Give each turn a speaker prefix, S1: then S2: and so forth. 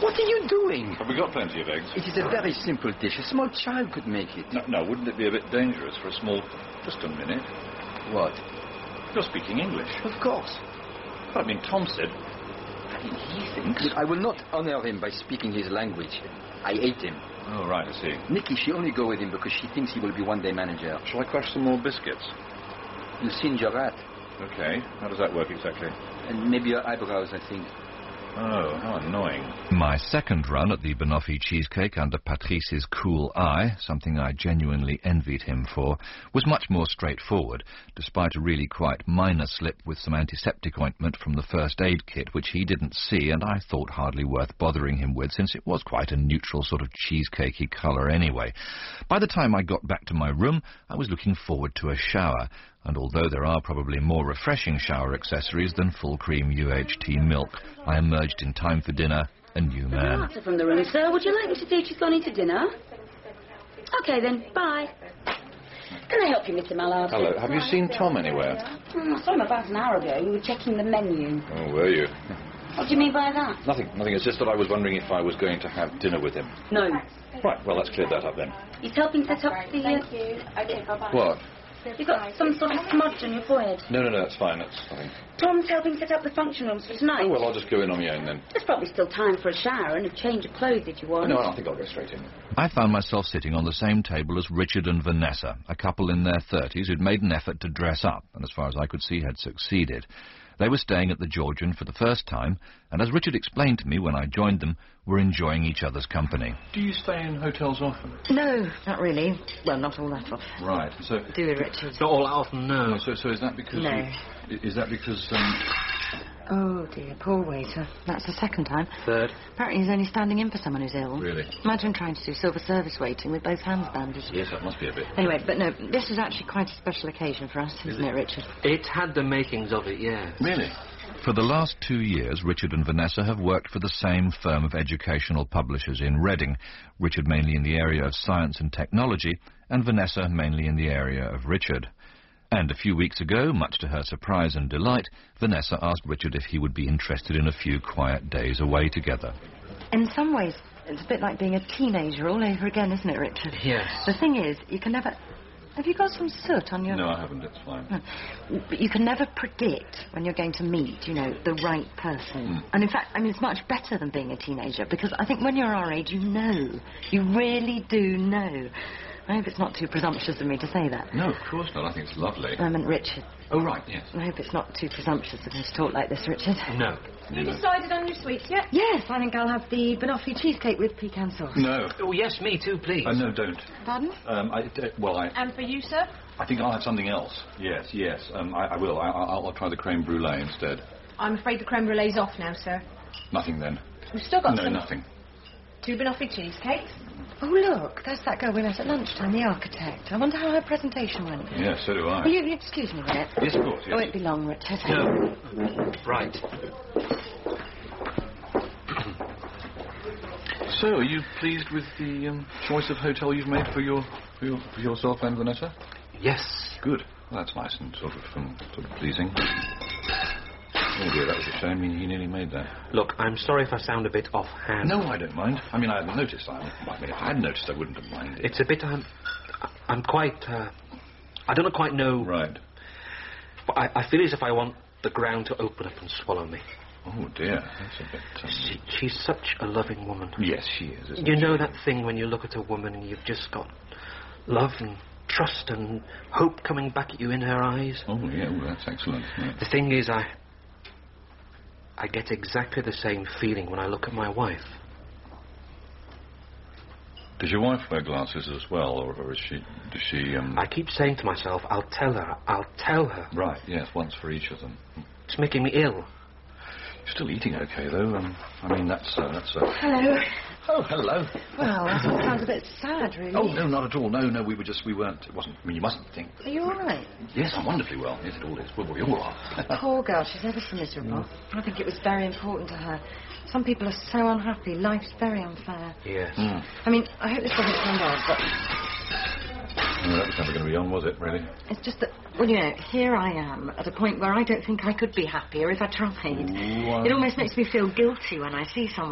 S1: What are you doing?
S2: Have we got plenty of eggs?
S1: It is a very simple dish. A small child could make it.
S2: No, wouldn't it be a bit dangerous for a small... Just a minute.
S1: What?
S2: You're speaking English.
S1: Of course.
S2: But, I mean, Tom said... He thinks...
S1: I will not honor him by speaking his language. I hate him.
S2: Oh, right, I see.
S1: Nikki, she only go with him because she thinks he will be one-day manager.
S2: Shall I crush some more biscuits?
S1: You singe your rat.
S2: Okay. How does that work exactly?
S1: And maybe your eyebrows, I think.
S2: Oh, how annoying.
S3: My second run at the Banoffee cheesecake under Patrice's cool eye, something I genuinely envied him for, was much more straightforward, despite a really quite minor slip with some antiseptic ointment from the first aid kit, which he didn't see and I thought hardly worth bothering him with, since it was quite a neutral sort of cheesecakey colour anyway. By the time I got back to my room, I was looking forward to a shower, and although there are probably more refreshing shower accessories than full-cream UHT milk, I emerged in time for dinner a new man.
S4: Martha from the room, sir. Would you like me to see if she's gone into dinner? OK, then. Bye. Can I help you, Mr. Mallard?
S2: Hello. Have you seen Tom anywhere?
S4: I saw him about an hour ago. We were checking the menu.
S2: Oh, were you?
S4: What do you mean by that?
S2: Nothing. It's just that I was wondering if I was going to have dinner with him.
S4: No.
S2: Right, well, let's clear that up then.
S4: He's helping set up the...
S5: Thank you. OK, bye-bye.
S2: What?
S4: You've got some sort of smudge on your forehead.
S2: No, that's fine. That's fine.
S4: Tom's helping set up the function rooms for tonight.
S2: Oh, well, I'll just go in on my own then.
S4: There's probably still time for a shower and a change of clothes if you want.
S2: No, I think I'll go straight in.
S3: I found myself sitting on the same table as Richard and Vanessa, a couple in their 30s who'd made an effort to dress up, and as far as I could see had succeeded. They were staying at the Georgian for the first time, and as Richard explained to me when I joined them, were enjoying each other's company.
S2: Do you stay in hotels often?
S6: No, not really. Well, not all that often.
S2: Right, so...
S6: Do we, Richard?
S7: Not all that often, no.
S2: So is that because...
S6: No.
S2: Is that because,
S6: Oh, dear, poor waiter. That's the second time.
S7: Third.
S6: Apparently he's only standing in for someone who's ill.
S2: Really?
S6: Imagine trying to do silver service waiting with both hands bandaged.
S2: Yes, that must be a bit...
S6: Anyway, but no, this was actually quite a special occasion for us, isn't it, Richard?
S7: It had the makings of it, yeah.
S2: Really?
S3: For the last 2 years, Richard and Vanessa have worked for the same firm of educational publishers in Reading, Richard mainly in the area of science and technology, and Vanessa mainly in the area of Richard. And a few weeks ago, much to her surprise and delight, Vanessa asked Richard if he would be interested in a few quiet days away together.
S6: In some ways, it's a bit like being a teenager all over again, isn't it, Richard?
S7: Yes.
S6: The thing is, you can never... Have you got some soot on your...
S2: No, I haven't. It's fine.
S6: But you can never predict when you're going to meet, the right person. And in fact, I mean, it's much better than being a teenager, because I think when you're our age, you know. You really do know. I hope it's not too presumptuous of me to say that.
S2: No, of course not. I think it's lovely.
S6: I meant Richard.
S2: Oh, right, yes.
S6: I hope it's not too presumptuous of me to talk like this, Richard.
S7: No.
S5: Have you decided on your sweets yet?
S6: Yes, I think I'll have the banoffee cheesecake with pecan sauce.
S2: No.
S7: Oh, yes, me too, please.
S2: No, don't.
S6: Pardon?
S5: And for you, sir?
S2: I think I'll have something else. Yes. I will. I'll try the creme brulee instead.
S5: I'm afraid the creme brulee's off now, sir.
S2: Nothing then.
S5: We've still got
S2: No,
S5: some...
S2: nothing.
S5: 2 banoffee cheesecakes.
S6: Oh, look, there's that girl we met at lunchtime, the architect. I wonder how her presentation went.
S2: Yes, so do I.
S6: Will you excuse me a minute?
S2: Yes, of course, yes.
S6: It won't be long, Richard.
S7: No. Right.
S2: So, are you pleased with the choice of hotel you've made for yourself and Vanessa?
S7: Yes.
S2: Good. Well, that's nice and sort of pleasing. Oh dear, that was a shame. He nearly made that.
S7: Look, I'm sorry if I sound a bit offhand.
S2: No, I don't mind. I mean, I hadn't noticed. I mean, if I had noticed, I wouldn't have minded.
S7: It's a bit... I'm quite... I don't quite know...
S2: Right.
S7: But I feel as if I want the ground to open up and swallow me.
S2: Oh dear, that's a bit...
S7: She's such a loving woman.
S2: Yes, she is, isn't
S7: You know
S2: she?
S7: that thing when you look at a woman and you've just got love and trust and hope coming back at you in her eyes?
S2: Oh, yeah, that's excellent. Yeah.
S7: The thing is, I get exactly the same feeling when I look at my wife.
S2: Does your wife wear glasses as well, or is she... Does she...
S7: I keep saying to myself, I'll tell her.
S2: Right, yes, once for each of them.
S7: It's making me ill.
S2: You're still eating okay, though. I mean, that's...
S6: Hello.
S2: Oh, hello.
S6: Well, that all sounds a bit sad, really.
S2: Oh, no, not at all. No, we weren't... It wasn't... I mean, you mustn't think...
S6: Are you all right?
S2: Yes, I'm wonderfully well. Yes, it all is. Well, we all are.
S6: Poor girl, she's ever so miserable. I think it was very important to her. Some people are so unhappy. Life's very unfair.
S7: Yes.
S6: I mean, I hope this doesn't sound odd, but...
S2: No, that was never going to be on, was it, really?
S6: It's just that, well, here I am, at a point where I don't think I could be happier if I tried.
S2: Ooh,
S6: It almost makes me feel guilty when I see someone